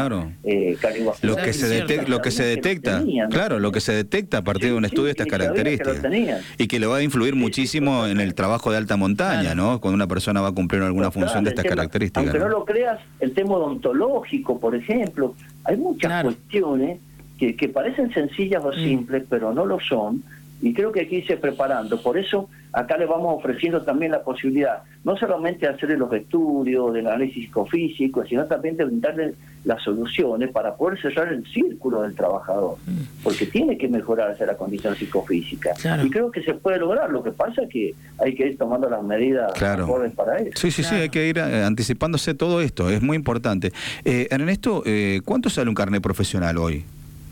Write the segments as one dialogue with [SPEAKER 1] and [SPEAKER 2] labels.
[SPEAKER 1] claro.
[SPEAKER 2] Lo que se detecta, claro, lo que se detecta a partir de un estudio de estas características. Y que le va a influir muchísimo en el trabajo de alta montaña, ¿no? Cuando una persona va a cumplir alguna función de estas características.
[SPEAKER 1] Aunque no lo creas, el tema odontológico, por ejemplo, hay muchas cuestiones que parecen sencillas o simples, pero no lo son, y creo que hay que irse preparando. Por eso acá le vamos ofreciendo también la posibilidad, no solamente de hacerle los estudios, del análisis psicofísico, sino también de brindarle las soluciones para poder cerrar el círculo del trabajador, porque tiene que mejorarse la condición psicofísica. Y creo que se puede lograr, lo que pasa es que hay que ir tomando las medidas acordes para eso.
[SPEAKER 2] Sí, hay que ir anticipándose todo esto, es muy importante. Ernesto, ¿cuánto sale un carnet profesional hoy?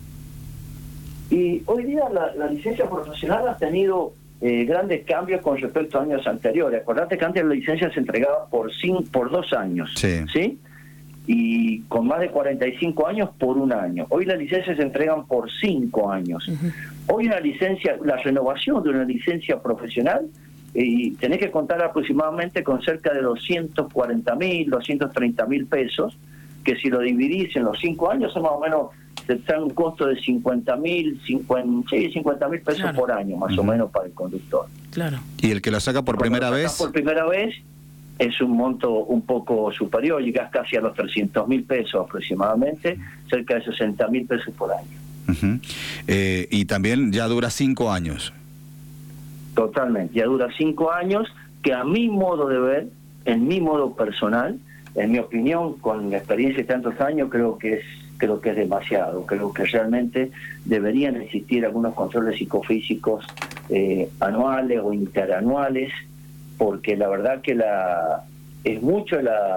[SPEAKER 1] Y hoy día la licencia profesional ha tenido grandes cambios con respecto a años anteriores. Acordate que antes la licencia se entregaba por 2 años, ¿sí? Y con más de 45 años por 1 año. Hoy las licencias se entregan por 5 años. Hoy una licencia, la renovación de una licencia profesional, y tenés que contar aproximadamente con cerca de 240.000, 230.000 pesos, que si lo dividís en los 5 años son más o menos, te trae un costo de 50.000 pesos por año, más o menos, para el conductor.
[SPEAKER 2] ¿Y el que la saca por primera vez?
[SPEAKER 1] Por primera vez es un monto un poco superior, llegás casi a los 300.000 pesos aproximadamente, cerca de 60.000 pesos por año.
[SPEAKER 2] Y también ya dura 5 años.
[SPEAKER 1] Totalmente, ya dura 5 años, que a mi modo de ver, en mi modo personal, en mi opinión, con la experiencia de tantos años, creo que es demasiado. Creo que realmente deberían existir algunos controles psicofísicos anuales o interanuales, porque la verdad que es mucho la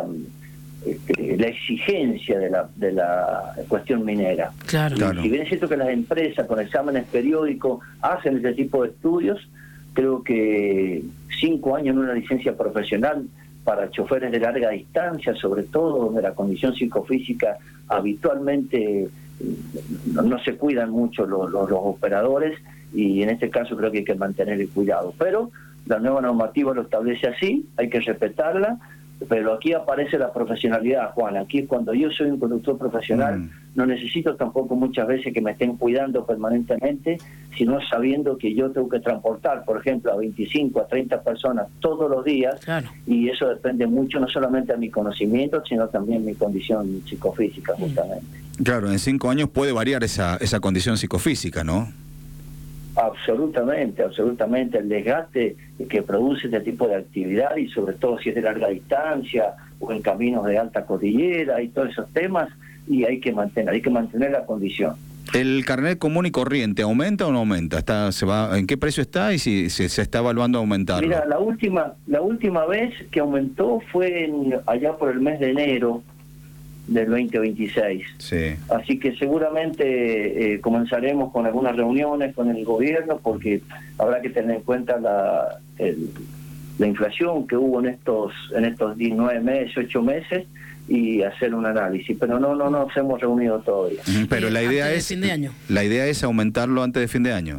[SPEAKER 1] exigencia de la cuestión minera. Y si bien es cierto que las empresas con exámenes periódicos hacen ese tipo de estudios, creo que 5 años en una licencia profesional para choferes de larga distancia, sobre todo donde la condición psicofísica habitualmente no se cuidan mucho los operadores, y en este caso creo que hay que mantener el cuidado. Pero la nueva normativa lo establece así, hay que respetarla, pero aquí aparece la profesionalidad, Juan. Aquí es cuando yo soy un conductor profesional, no necesito tampoco muchas veces que me estén cuidando permanentemente, sino sabiendo que yo tengo que transportar, por ejemplo, a 25, a 30 personas todos los días, y eso depende mucho, no solamente de mi conocimiento, sino también de mi condición psicofísica, justamente.
[SPEAKER 2] Claro, en 5 años puede variar esa condición psicofísica, ¿no?
[SPEAKER 1] Absolutamente. El desgaste que produce este tipo de actividad, y sobre todo si es de larga distancia o en caminos de alta cordillera y todos esos temas, y hay que mantener la condición.
[SPEAKER 2] ¿El carnet común y corriente aumenta o no aumenta? ¿En qué precio está y si se está evaluando aumentarlo?
[SPEAKER 1] Mira, la última vez que aumentó fue allá por el mes de enero del 2026. Así que seguramente comenzaremos con algunas reuniones con el gobierno, porque habrá que tener en cuenta la inflación que hubo en estos 9 meses, 8 meses, y hacer un análisis, pero no nos hemos reunido todavía.
[SPEAKER 2] Pero la idea es fin de año. La idea es aumentarlo antes de fin de año.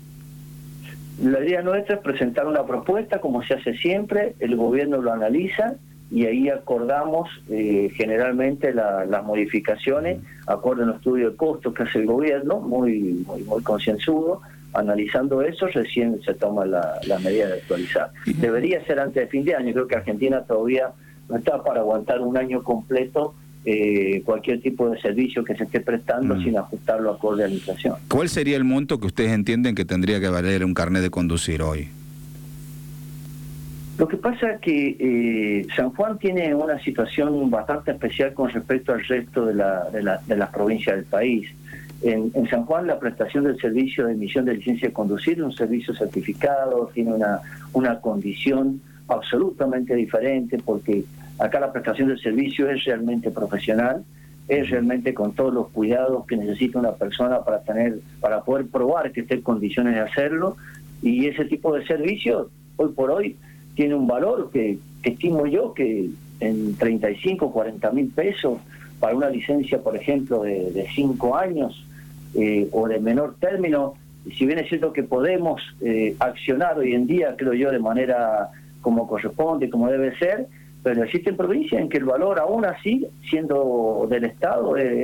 [SPEAKER 1] La idea nuestra es presentar una propuesta, como se hace siempre, el gobierno lo analiza y ahí acordamos generalmente las modificaciones, acorde a un estudio de costos que hace el gobierno, muy concienzudo. Analizando eso, recién se toma la medida de actualizar. Debería ser antes de fin de año. Creo que Argentina todavía no está para aguantar un año completo cualquier tipo de servicio que se esté prestando sin ajustarlo acorde a la inflación.
[SPEAKER 2] ¿Cuál sería el monto que ustedes entienden que tendría que valer un carnet de conducir hoy?
[SPEAKER 1] Lo que pasa es que San Juan tiene una situación bastante especial con respecto al resto de las provincias del país. En San Juan la prestación del servicio de emisión de licencia de conducir es un servicio certificado, tiene una condición absolutamente diferente, porque acá la prestación del servicio es realmente profesional, es realmente con todos los cuidados que necesita una persona para poder probar que esté en condiciones de hacerlo, y ese tipo de servicio hoy por hoy tiene un valor que estimo yo que en 35, 40.000 pesos para una licencia, por ejemplo, de 5 años o de menor término. Y si bien es cierto que podemos accionar hoy en día, creo yo, de manera como corresponde, como debe ser, pero existen provincias en que el valor, aún así, siendo del Estado,